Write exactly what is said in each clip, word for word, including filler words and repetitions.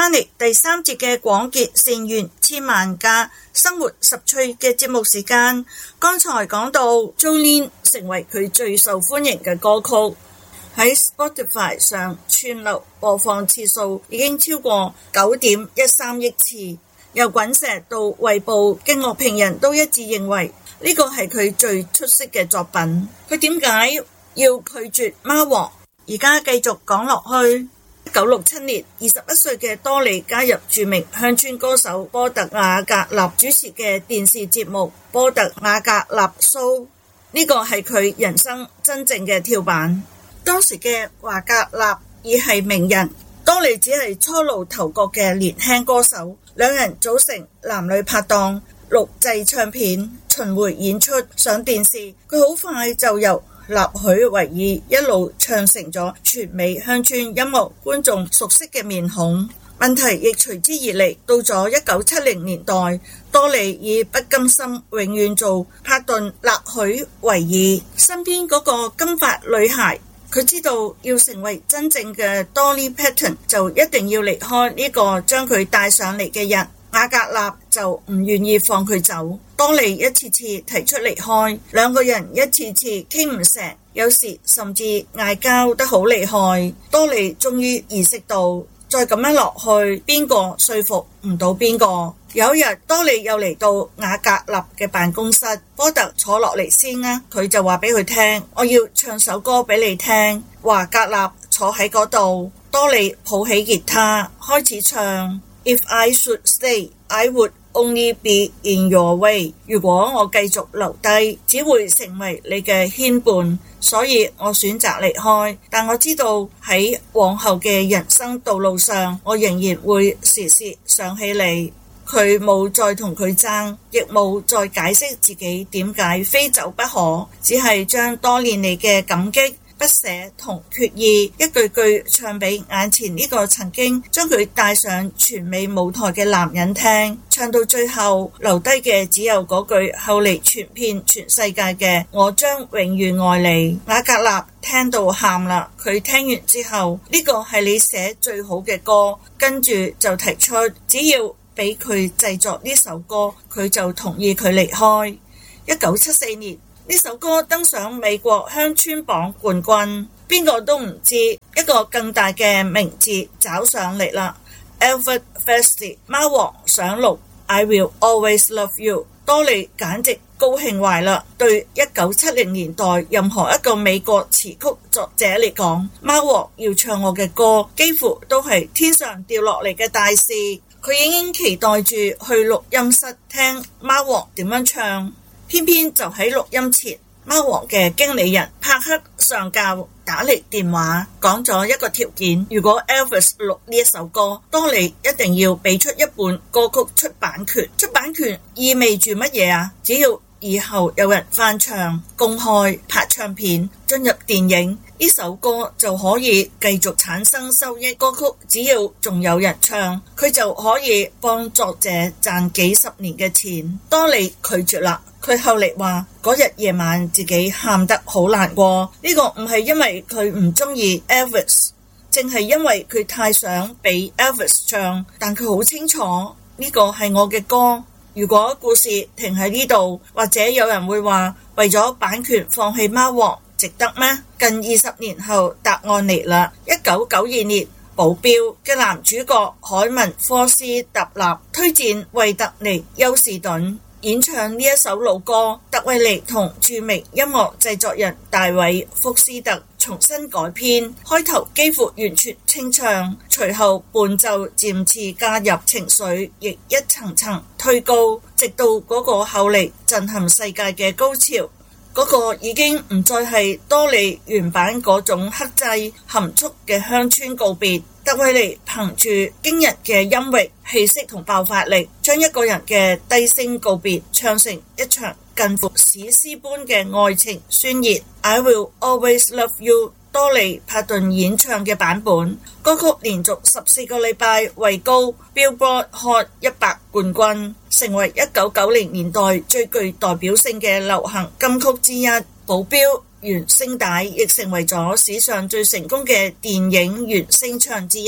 翻嚟第三節嘅廣結善緣千萬家生活十趣嘅節目時間，剛才講到 Jolene 成為佢最受歡迎嘅歌曲，喺 Spotify 上串流播放次數已經超過九點一三億次，由滾石到衛報嘅樂評人都一致認為呢個係佢最出色嘅作品。佢點解要拒絕貓王？而家繼續講落去。一九六七年，二十一歲嘅多莉加入著名鄉村歌手波特瓦格納主持嘅電視節目《波特瓦格納 Show》，呢個係佢人生真正嘅跳板。當時嘅華格納已係名人，多莉只係初露頭角嘅年輕歌手，兩人組成男女拍檔，錄製唱片、巡迴演出、上電視。佢好快就由納許維爾一路唱成咗全美鄉村音樂觀眾熟悉嘅面孔，問題亦隨之而嚟。到咗一九七零年代，多莉已不甘心永遠做帕頓納許維爾身邊嗰個金髮女孩，佢知道要成為真正嘅 Dolly Parton 就一定要離開呢個將佢帶上嚟嘅人。瓦格納就唔願意放佢走，多莉一次次提出離開，兩個人一次次傾唔成，有時甚至嗌交得好厲害。多莉終於意識到，再咁樣落去，邊個說服唔到邊個。有一日，多莉又嚟到瓦格納嘅辦公室，波特坐落嚟先啊，佢就話俾佢聽，我要唱首歌俾你聽。瓦格納坐喺嗰度，多莉抱起吉他開始唱。If I should stay, I would only be in your way. 如果我繼續留低，只會成為你嘅牽絆，所以我選擇離開。但我知道喺往後嘅人生道路上，我仍然會時時想起你。佢冇再同佢爭，亦冇再解釋自己點解非走不可，只係將多年嚟嘅感激、不捨同決意一句句唱俾眼前呢個曾經將佢帶上全美舞台嘅男人聽，唱到最後留低嘅只有嗰句後嚟傳遍全世界嘅我將永遠愛你。瓦格納聽到喊啦，佢聽完之後，呢個係你寫最好嘅歌，跟住就提出只要俾佢製作呢首歌，佢就同意佢離開。一九七四年呢首歌登上美國鄉村榜冠軍，邊個都唔知一個更大嘅名字找上嚟啦。Elvis Presley 貓王想錄 I Will Always Love You， 多莉簡直高興壞啦。對一九七零年代任何一個美國詞曲作者嚟講，貓王要唱我嘅歌幾乎都係天上掉落嚟嘅大事。佢已經期待住去錄音室聽貓王點樣唱。偏偏就喺錄音前，貓王嘅經理人帕克上校打嚟電話，講咗一個條件，如果 Elvis 錄呢一首歌，多莉一定要俾出一本歌曲出版權。出版權意味住乜嘢啊？只要以後有人翻唱、公開、拍唱片、進入電影，呢首歌就可以繼續產生收益。歌曲只要仲有人唱，佢就可以幫作者賺幾十年嘅錢。多莉拒絕啦。佢後嚟話嗰日夜晚自己喊得好難過，呢個唔係因為佢唔中意 Elvis， 淨係因為佢太想俾 Elvis 唱，但佢好清楚呢個係我嘅歌。如果故事停喺呢度，或者有人會話為咗版權放棄貓王值得咩？近二十年後答案嚟啦。一九九二年保鏢嘅男主角凱文科斯特納推薦惠特尼休士頓演唱呢一首老歌，特維尼同著名音樂製作人大衛福斯特重新改編，開頭幾乎完全清唱，隨後伴奏漸次加入情緒，亦一層層推高，直到嗰個後嚟震撼世界嘅高潮。嗰個已經唔再係多莉原版嗰種克制含蓄嘅鄉村告別，特維尼憑住驚人嘅音域、氣息同爆發力，將一個人嘅低聲告別唱成一場近乎史詩般嘅愛情宣言。 I Will Always Love You， 多莉帕頓演唱嘅版本，歌曲連續十四個禮拜位高 Billboard Hot 一百冠軍，成為一九九零年代最具代表性嘅流行金曲之一。保鏢原聲帶亦成為咗史上最成功嘅電影原聲唱之一。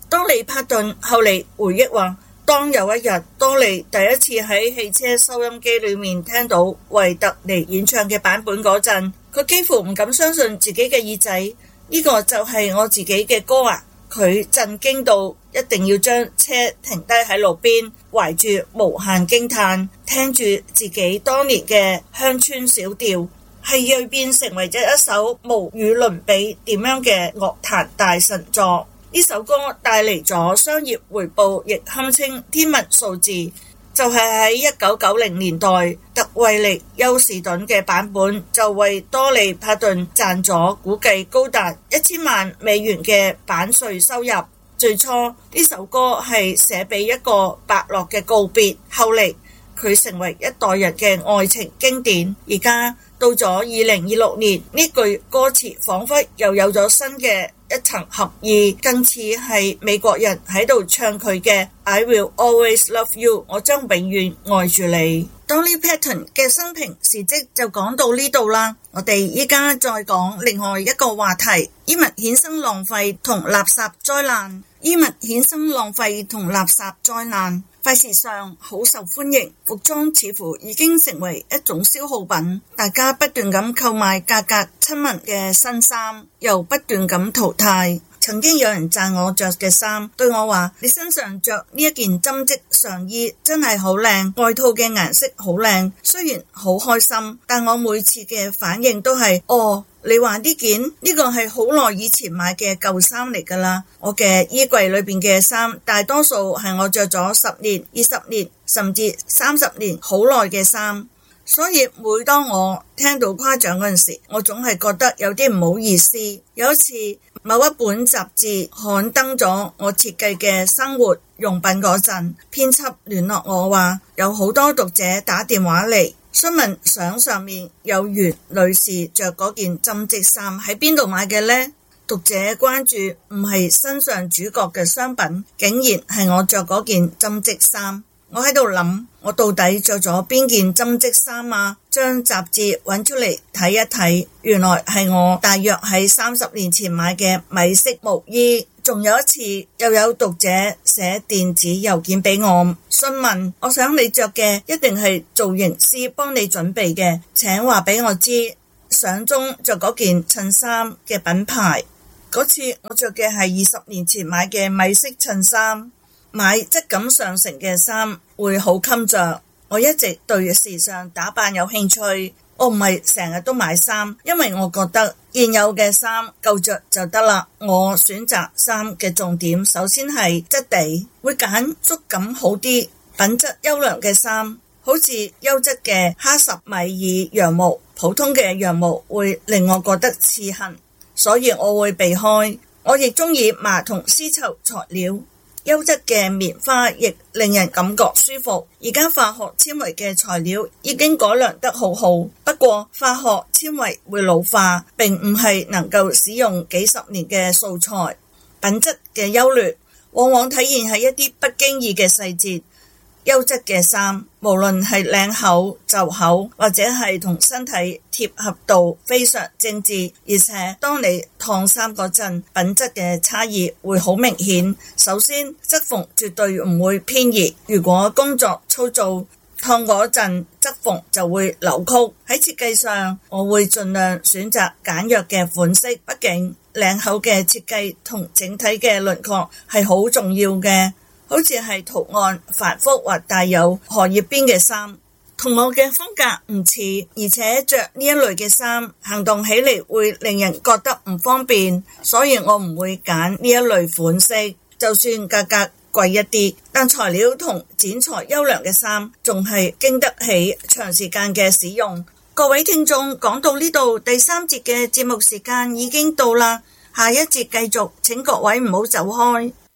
多利帕頓後嚟回憶話，當有一日多利第一次喺汽車收音機裏面聽到維特尼演唱嘅版本嗰陣，佢幾乎唔敢相信自己嘅耳仔，呢個就係我自己嘅歌啊！佢震驚到一定要將車停低喺路邊，懷住無限驚嘆，聽住自己當年嘅鄉村小調，係銳變成為咗一首無與倫比點樣嘅樂壇大神作。呢首歌帶嚟咗商業回報，亦堪稱天文數字。就係喺一九九零年代，特惠力休士頓嘅版本就為多利帕頓賺咗估計高達一千萬美元嘅版稅收入。最初呢首歌係寫俾一個伯樂嘅告別，後嚟佢成為一代人嘅愛情經典。而家到咗二零二六年，呢句歌詞仿佛又有咗新嘅一層合意，更似係美國人喺度唱佢嘅 I will always love you， 我將永遠愛住你。Dolly Parton 嘅生平事蹟就講到呢度啦，我哋依家再講另外一個話題，衣物衍生浪費同垃圾災難。衣物衍生浪費同垃圾災難，快時尚好受歡迎，服裝似乎已經成為一種消耗品，大家不斷咁購買價格親民嘅新衫，又不斷咁淘汰。曾經有人讚我着嘅衫，對我話，你身上着呢一件針織上衣真係好靚，外套嘅顏色好靚。雖然好開心，但我每次嘅反應都係，哦，你話呢件呢個係好耐以前買嘅舊衫嚟㗎啦。我嘅衣櫃裏邊嘅衫大多數係我着咗十年、二十年甚至三十年好耐嘅衫，所以每當我聽到誇獎嗰陣時，我總係覺得有啲唔好意思。有一次某一本雜誌刊登咗我設計嘅生活用品嗰陣，編輯聯絡我話，有好多讀者打電話嚟詢問相上面有袁女士着嗰件針織衫喺邊度買嘅呢？讀者關注唔係身上主角嘅商品，竟然係我着嗰件針織衫。我喺度諗，我到底着咗邊件針織衫啊？將雜誌揾出嚟睇一睇，原來係我大約喺三十年前買嘅米色毛衣。仲有一次，又有讀者寫電子郵件俾我，詢問，我想你着嘅一定係造型師幫你準備嘅，請話俾我知相中着嗰件襯衫嘅品牌。嗰次我着嘅係二十年前買嘅米色襯衫。買質感上乘嘅衫會好襟着。我一直對時尚打扮有興趣，我唔係成日都買衫，因為我覺得現有嘅衫夠着就得啦。我選擇衫嘅重點首先係質地，會揀觸感好啲、品質優良嘅衫，好似優質嘅哈什米爾羊毛，普通嘅羊毛會令我覺得刺痕，所以我會避開。我亦中意麻同絲綢材料。優質嘅棉花亦令人感覺舒服。而家化學纖維嘅材料已經改良得好好，不過化學纖維會老化，並唔係能夠使用幾十年嘅素材。品質嘅優劣往往體現喺一啲不經意嘅細節。優質嘅衫，無論係領口、袖口或者係同身體貼合度非常精緻，而且當你燙衫嗰陣，品質嘅差異會好明顯。首先，側縫絕對唔會偏移，如果工作粗糙，燙嗰陣側縫就會扭曲。喺設計上，我會盡量選擇簡約嘅款式，畢竟領口嘅設計同整體嘅輪廓係好重要嘅。好似係圖案繁複或帶有荷葉邊嘅衫，同我嘅風格唔似，而且着呢一類嘅衫行動起嚟會令人覺得唔方便，所以我唔會揀呢一類款式。就算價格貴一啲，但材料同剪裁優良嘅衫仲係經得起長時間嘅使用。各位聽眾，講到呢度，第三節嘅節目時間已經到啦，下一節繼續，請各位唔好走開。